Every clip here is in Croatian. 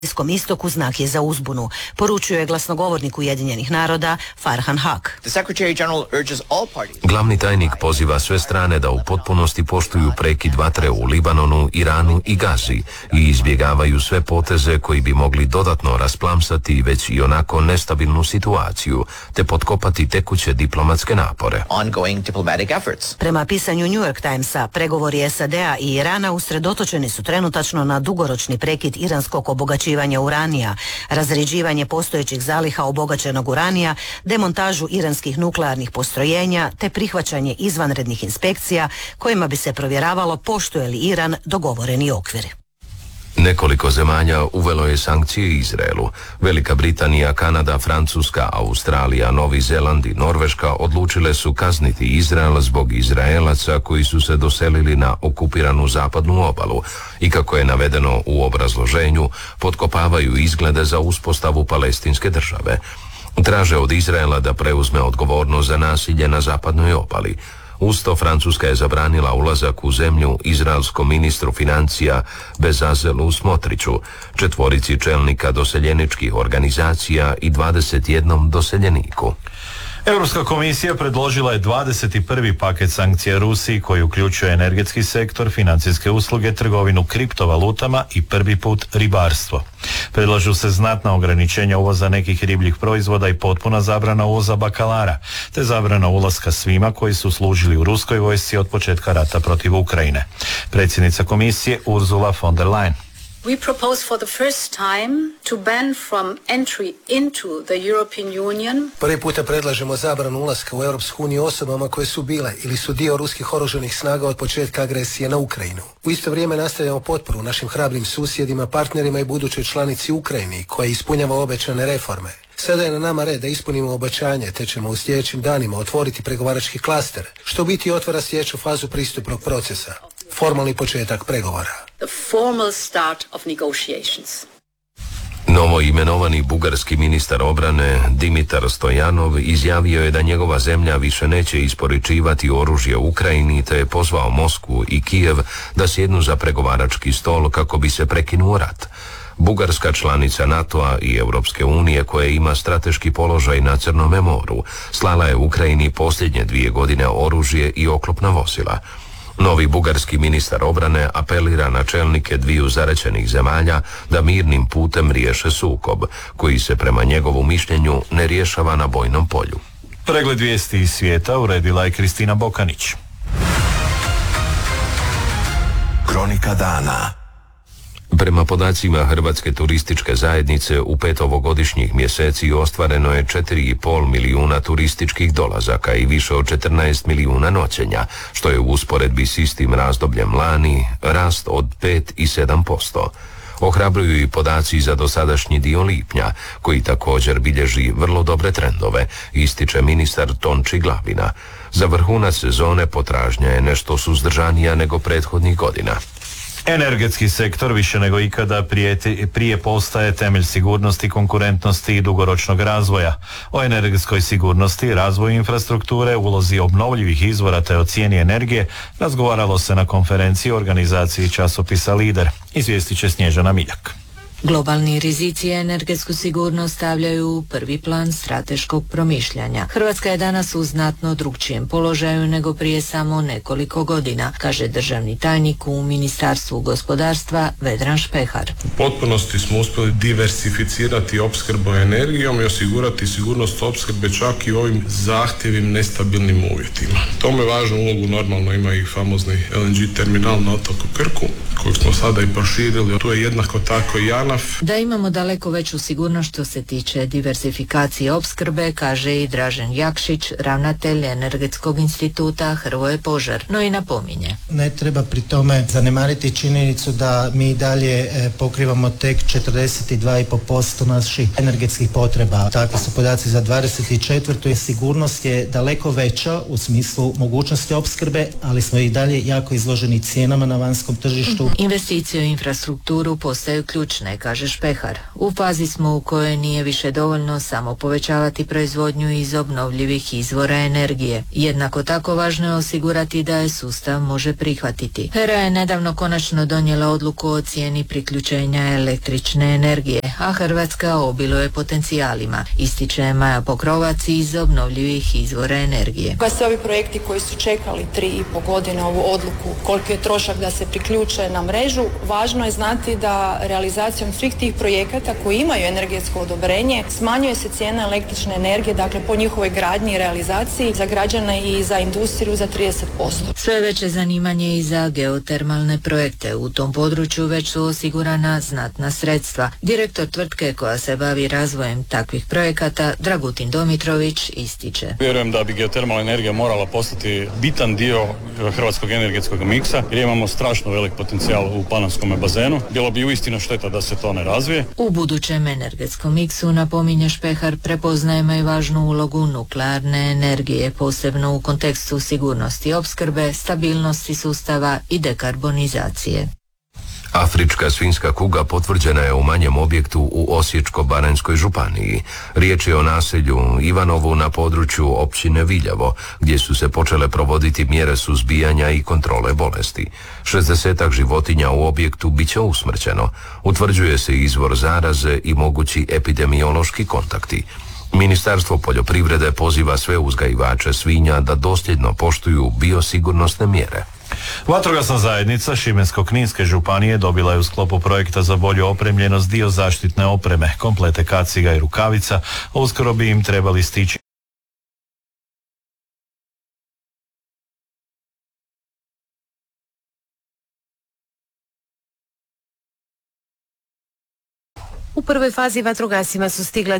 Bliskom istoku znak je za uzbunu, poručio je glasnogovornik Ujedinjenih naroda Farhan Haq. Glavni tajnik poziva sve strane da u potpunosti poštuju prekid vatre u Libanonu, Iranu i Gazi i izbjegavaju sve poteze koji bi mogli dodatno rasplamsati već i onako nestabilnu situaciju, te potkopati tekuće diplomatske napore. Prema pisanju New York Timesa, pregovori SAD-a i Irana usredotočeni su trenutačno na dugoročni prekid iranskog obogaćivanja uranija, razređivanje postojećih zaliha obogaćenog uranija, demontažu iranskih nuklearnih postrojenja te prihvaćanje izvanrednih inspekcija kojima bi se provjeravalo poštuje li Iran dogovoreni okvir. Nekoliko zemalja uvelo je sankcije Izraelu. Velika Britanija, Kanada, Francuska, Australija, Novi Zeland i Norveška odlučile su kazniti Izrael zbog Izraelaca koji su se doselili na okupiranu zapadnu obalu i, kako je navedeno u obrazloženju, potkopavaju izglede za uspostavu palestinske države. Traže od Izraela da preuzme odgovornost za nasilje na zapadnoj obali. Usto Francuska je zabranila ulazak u zemlju izraelskom ministru financija Bezalelu Smotriću, 4 čelnika doseljeničkih organizacija i 21 doseljeniku. Europska komisija predložila je 21. paket sankcija Rusiji koji uključuje energetski sektor, financijske usluge, trgovinu kriptovalutama i prvi put ribarstvo. Predlažu se znatna ograničenja uvoza nekih ribljih proizvoda i potpuna zabrana uvoza bakalara, te zabrana ulaska svima koji su služili u ruskoj vojsci od početka rata protiv Ukrajine. Predsjednica komisije Ursula von der Leyen. We propose for the first time to ban from entry into the European Union. Prvi puta predlažemo zabranu ulaska u Europsku uniju osobama koje su bile ili su dio ruskih oružanih snaga od početka agresije na Ukrajinu. U isto vrijeme nastavljamo potporu našim hrabrim susjedima, partnerima i budućoj članici Ukrajini koja ispunjava obećane reforme. Sada je na nama red da ispunimo obećanje, te ćemo u sljedećim danima otvoriti pregovarački klaster, što u biti otvara sljedeću fazu pristupnog procesa, formalni početak pregovora. The formal start of negotiations. Novo imenovani bugarski ministar obrane Dimitar Stojanov izjavio je da njegova zemlja više neće isporučivati oružje Ukrajini, te je pozvao Moskvu i Kijev da sjednu za pregovarački stol kako bi se prekinuo rat. Bugarska, članica NATO-a i Europske unije, koja ima strateški položaj na Crnome moru, slala je Ukrajini posljednje 2 godine oružje i oklopna vozila. Novi bugarski ministar obrane apelira na čelnike 2 zaraćenih zemalja da mirnim putem riješe sukob, koji se prema njegovu mišljenju ne rješava na bojnom polju. Pregled vijesti iz svijeta uredila je Kristina Bokanić. Kronika dana. Prema podacima Hrvatske turističke zajednice, u 5 ovogodišnjih mjeseci ostvareno je 4,5 milijuna turističkih dolazaka i više od 14 milijuna noćenja, što je u usporedbi s istim razdobljem lani rast od 5 i 7%. Ohrabruju i podaci za dosadašnji dio lipnja, koji također bilježi vrlo dobre trendove, ističe ministar Tonči Glavina. Za vrhunac sezone potražnja je nešto suzdržanija nego prethodnih godina. Energetski sektor više nego ikada prije postaje temelj sigurnosti, konkurentnosti i dugoročnog razvoja. O energetskoj sigurnosti, razvoju infrastrukture, ulozi obnovljivih izvora te o cijeni energije razgovaralo se na konferenciji u organizaciji časopisa Lider. Izvijestit će Snježana Miljak. Globalni rizici i energetsku sigurnost stavljaju u prvi plan strateškog promišljanja. Hrvatska je danas u znatno drukčijem položaju nego prije samo nekoliko godina, kaže državni tajnik u Ministarstvu gospodarstva Vedran Špehar. U potpunosti smo uspjeli diversificirati opskrbu energijom i osigurati sigurnost opskrbe čak i u ovim zahtjevim nestabilnim uvjetima. Tome važnu ulogu normalno ima i famozni LNG terminal na otoku Krku, kojeg smo sada i proširili. Tu je jednako tako i JANAF. Da imamo daleko veću sigurnost što se tiče diversifikacije opskrbe, kaže i Dražen Jakšić, ravnatelj Energetskog instituta Hrvoje Požar, no i napominje. Ne treba pri tome zanemariti činjenicu da mi dalje pokrivamo tek 42,5% naših energetskih potreba. Takvi su podaci za 24. Sigurnost je daleko veća u smislu mogućnosti opskrbe, ali smo i dalje jako izloženi cijenama na vanjskom tržištu. Investicije u infrastrukturu postaju ključne, kaže Špehar. U fazi smo u kojoj nije više dovoljno samo povećavati proizvodnju iz obnovljivih izvora energije. Jednako tako važno je osigurati da je sustav može prihvatiti. HERA je nedavno konačno donijela odluku o cijeni priključenja električne energije, a Hrvatska obiluje potencijalima, ističe Maja Pokrovac iz obnovljivih izvora energije. Sve ovi projekti koji su čekali 3,5 godine ovu odluku, koliko je trošak da se priključe na mrežu, važno je znati da realizacijom svih tih projekata koji imaju energetsko odobrenje smanjuje se cijena električne energije, dakle po njihovoj gradnji i realizaciji za građane i za industriju za 30%. Sve veće zanimanje i za geotermalne projekte. U tom području već su osigurana znatna sredstva. Direktor tvrtke koja se bavi razvojem takvih projekata, Dragutin Domitrović, ističe. Vjerujem da bi geotermalna energija morala postati bitan dio hrvatskog energetskog miksa jer imamo strašno velik potencijal u Panonskom bazenu. Bilo bi uistinu šteta da se to ne razvije. U budućem energetskom miksu, napominje Špehar, prepoznajemo i važnu ulogu nuklearne energije, posebno u kontekstu sigurnosti opskrbe, stabilnosti sustava i dekarbonizacije. Afrička svinjska kuga potvrđena je u manjem objektu u Osječko-baranjskoj županiji. Riječ je o naselju Ivanovu na području općine Viljevo, gdje su se počele provoditi mjere suzbijanja i kontrole bolesti. 60 životinja u objektu bit će usmrćeno. Utvrđuje se izvor zaraze i mogući epidemiološki kontakti. Ministarstvo poljoprivrede poziva sve uzgajivače svinja da dosljedno poštuju biosigurnosne mjere. Vatrogasna zajednica Šibensko-kninske županije dobila je u sklopu projekta za bolju opremljenost dio zaštitne opreme, komplete kaciga i rukavica, a uskoro bi im trebali stići. U prvoj fazi vatrogascima su stigla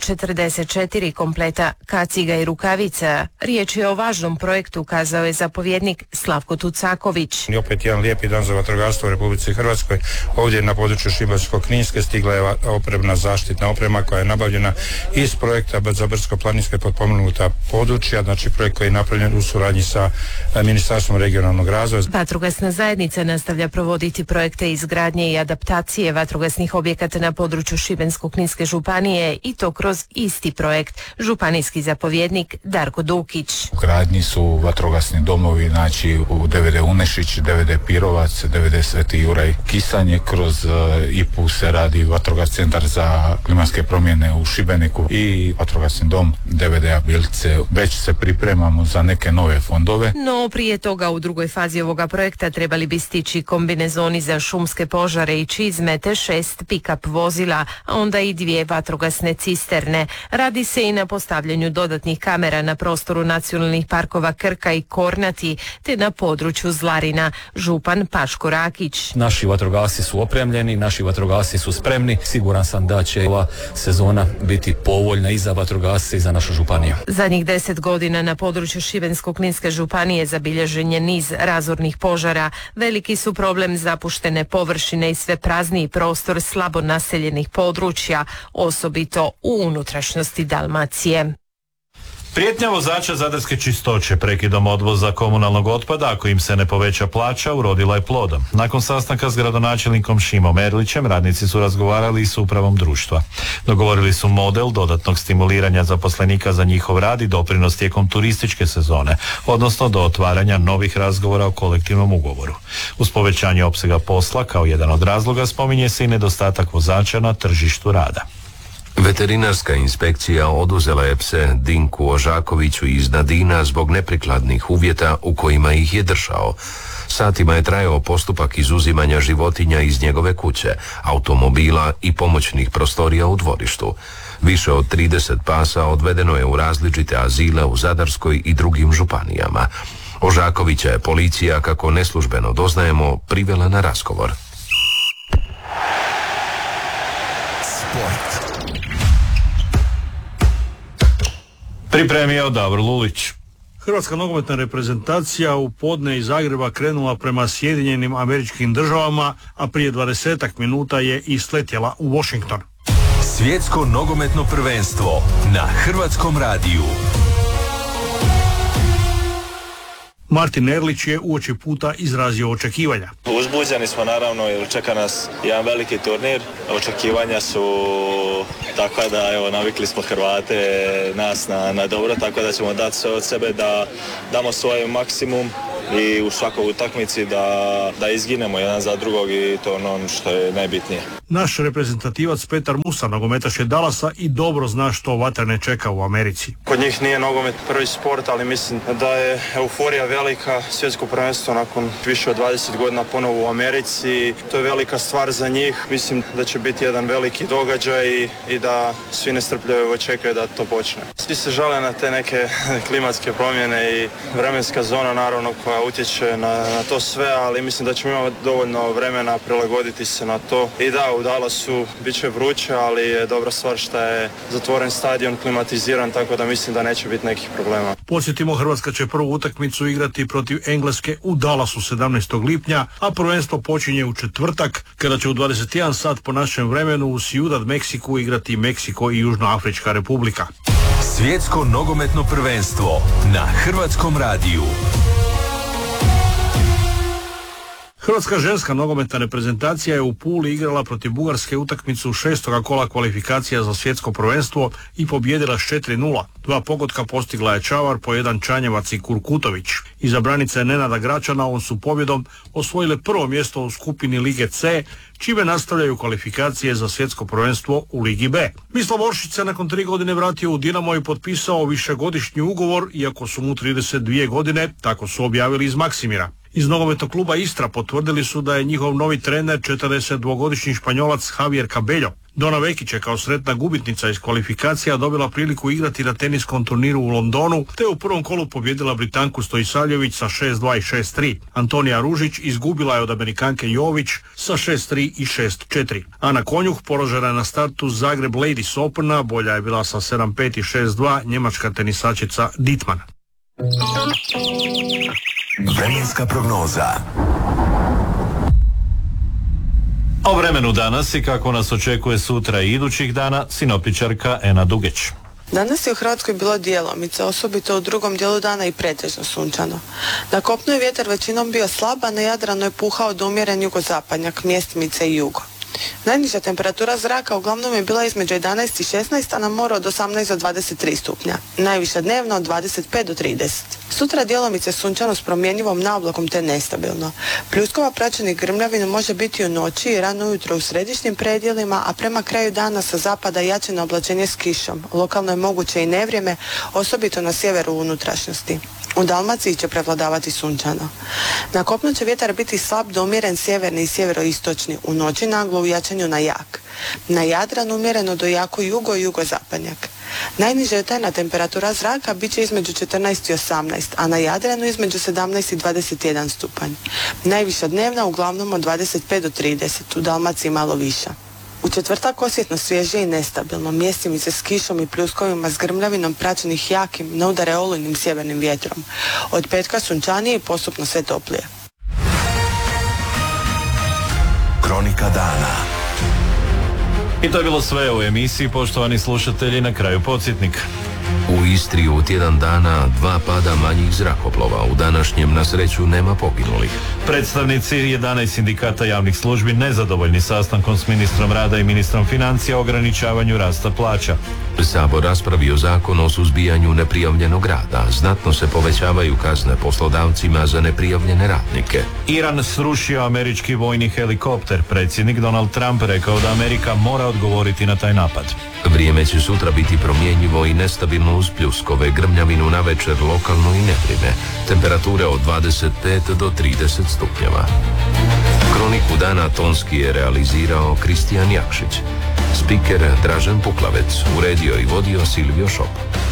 244 kompleta kaciga i rukavica. Riječ je o važnom projektu, kazao je zapovjednik Slavko Tucaković. I opet jedan lijepi dan za vatrogastvo u Republici Hrvatskoj. Ovdje na području Šibensko-kninske stigla je opremna zaštitna oprema koja je nabavljena iz projekta za brdsko-planinska potpomognuta područja, znači projekt koji je napravljen u suradnji sa Ministarstvom regionalnog razvoja. Vatrogasna zajednica nastavlja provoditi projekte izgradnje i adaptacije vatrogasnih objekata na području Šibensko-kninske županije i to kroz isti projekt. Županijski zapovjednik Darko Dukić. U gradnji su vatrogasni domovi, znači u DVD Unešić, DVD Pirovac, DVD Sveti Juraj Kisanje, kroz IPU se radi vatrogasni centar za klimatske promjene u Šibeniku i vatrogasni dom DVD Bilce. Već se pripremamo za neke nove fondove. No prije toga u drugoj fazi ovoga projekta trebali bi stići kombinezoni za šumske požare i čizme te 6 pick-up vozila, a onda i 2 vatrogasne cisterne. Radi se i na postavljanju dodatnih kamera na prostoru nacionalnih parkova Krka i Kornati, te na području Zlarina. Župan Paško Rakić. Naši vatrogasci su opremljeni, naši vatrogasci su spremni. Siguran sam da će ova sezona biti povoljna i za vatrogasce i za našu županiju. Zadnjih 10 godina na području Šibensko-kninske županije zabilježen je niz razornih požara. Veliki su problem zapuštene površine i sve prazniji prostor slabo naseljenih područja, osobito u unutrašnjosti Dalmacije. Prijetnja vozača Zadarske čistoće prekidom odvoza komunalnog otpada ako im se ne poveća plaća urodila je plodom. Nakon sastanka s gradonačelnikom Šimom Erlićem radnici su razgovarali i s upravom društva. Dogovorili su model dodatnog stimuliranja zaposlenika za njihov rad i doprinos tijekom turističke sezone, odnosno do otvaranja novih razgovora o kolektivnom ugovoru. Uz povećanje opsega posla kao jedan od razloga spominje se i nedostatak vozača na tržištu rada. Veterinarska inspekcija oduzela je pse Dinku Ožakoviću iz Nadina zbog neprikladnih uvjeta u kojima ih je držao. Satima je trajao postupak izuzimanja životinja iz njegove kuće, automobila i pomoćnih prostorija u dvorištu. Više od 30 pasa odvedeno je u različite azile u Zadarskoj i drugim županijama. Ožakovića je policija, kako neslužbeno doznajemo, privela na razgovor. Sport. Pripremio Davor Lulić. Hrvatska nogometna reprezentacija u podne iz Zagreba krenula prema Sjedinjenim Američkim Državama, a prije 20 minuta je i sletjela u Washington. Svjetsko nogometno prvenstvo na Hrvatskom radiju. Martin Erlić je uoči puta izrazio očekivanja. Uzbuđeni smo naravno jer čeka nas jedan veliki turnir. Očekivanja su takva da evo navikli smo Hrvate nas na dobro, tako da ćemo dati sve od sebe da damo svoj maksimum i u svakoj utakmici da izginemo jedan za drugog i to ono što je najbitnije. Naš reprezentativac Petar Musa, nogometaš je Dallasa i dobro zna što vatrene čeka u Americi. Kod njih nije nogomet prvi sport, ali mislim da je euforija velika, svjetsko prvenstvo nakon više od 20 godina ponovo u Americi. To je velika stvar za njih. Mislim da će biti jedan veliki događaj i da svi nestrpljivo očekuju da to počne. Svi se žale na te neke klimatske promjene i vremenska zona naravno koja utječe na to sve, ali mislim da ćemo imati dovoljno vremena prilagoditi se na to. I da, u Dallasu bit će vruće, ali je dobra stvar što je zatvoren stadion, klimatiziran, tako da mislim da neće biti nekih problema. Podsjetimo, Hrvatska će prvu utakmicu igrati protiv Engleske u Dallasu 17. lipnja, a prvenstvo počinje u četvrtak, kada će u 21 sat po našem vremenu u Ciudad Meksiku igrati Meksiko i Južnoafrička republika. Svjetsko nogometno prvenstvo na Hrvatskom radiju. Hrvatska ženska nogometna reprezentacija je u Puli igrala protiv Bugarske utakmicu 6. kola kvalifikacija za svjetsko prvenstvo i pobijedila s 4:0. 2 pogotka postigla je Čavar, po 1 Čanjevac i Kurkutović. Iza branice Nenada Gračana on su pobjedom osvojile prvo mjesto u skupini Lige C, čime nastavljaju kvalifikacije za svjetsko prvenstvo u Ligi B. Mislav Oršić se nakon 3 godine vratio u Dinamo i potpisao višegodišnji ugovor, iako su mu 32 godine, tako su objavili iz Maksimira. Iz nogometnog kluba Istra potvrdili su da je njihov novi trener 42-godišnji Španjolac Javier Cabello. Dona Vekić je kao sretna gubitnica iz kvalifikacija dobila priliku igrati na teniskom turniru u Londonu, te u prvom kolu pobjedila Britanku Stojisavljević sa 6:2 i 6:3. Antonija Ružić izgubila je od Amerikanke Jović sa 6:3 i 6:4. Ana Konjuh položena je na startu Zagreb Ladies Opena, bolja je bila sa 7:5 i 6:2 njemačka tenisačica Dittmann. Vremenska prognoza. O vremenu danas i kako nas očekuje sutra i idućih dana, sinoptičarka Ena Dugeć. Danas je u Hrvatskoj bilo djelomice, osobito u drugom dijelu dana i pretežno sunčano. Na kopnu je vjetar većinom bio slab, a na Jadranu je puhao do umjeren jugozapadnjak, mjestimice i jugo. Najniža temperatura zraka uglavnom je bila između 11 i 16, a na moru od 18 do 23 stupnja. Najviša dnevno od 25 do 30. Sutra djelomice sunčano s promjenjivom naoblakom te nestabilno. Pljuskova praćenih grmljavina može biti u noći i rano ujutro u središnjim predjelima, a prema kraju dana sa zapada jače na oblačenje s kišom. Lokalno je moguće i nevrijeme, osobito na sjeveru unutrašnjosti. U Dalmaciji će prevladavati sunčano. Na kopnu će vjetar biti slab do umjeren sjeverni i sjeveroistočni, u noći naglo u jačanju na jak. Na Jadranu umjereno do jako jugo i jugozapadnjak. Najniža jutarnja temperatura zraka bit će između 14 i 18, a na Jadranu između 17 i 21 stupanj. Najviša dnevna uglavnom od 25 do 30, u Dalmaciji malo viša. U četvrtak osjetno svježije i nestabilno, mjestimice s kišom i pljuskovima s grmljavinom praćenih jakim, na udare olujnim sjevernim vjetrom. Od petka sunčanije i postupno sve toplije. Kronika dana. I to je bilo sve u emisiji, poštovani slušatelji, na kraju podsjetnik. U Istri u tjedan dana 2 pada manjih zrakoplova. U današnjem na sreću nema poginulih. Predstavnici 11 sindikata javnih službi nezadovoljni sastankom s ministrom rada i ministrom financija o ograničavanju rasta plaća. Sabor raspravio zakon o suzbijanju neprijavljenog rada. Znatno se povećavaju kazne poslodavcima za neprijavljene radnike. Iran srušio američki vojni helikopter. Predsjednik Donald Trump rekao da Amerika mora odgovoriti na taj napad. Vrijeme će sutra biti promjenjivo i nestabilno uz pljuskove, grmljavinu navečer, lokalno i nevrijeme. Temperature od 25 do 30 stupnjeva. Kroniku dana tonski je realizirao Kristijan Jakšić. Spiker Dražen Puklavec, uredio i vodio Silvio Šop.